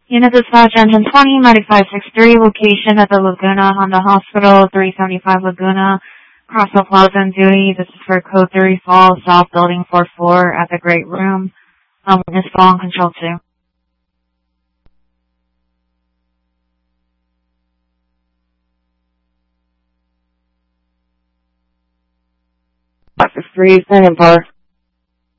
Unit Dispatch Engine 20, 9563, location at the Laguna Honda Hospital, 375 Laguna, Crossville Plaza on duty. This is for Code 3 Fall, South Building 44 at the Great Room. Witness Fall on Control 2. Officer 3, stand in par.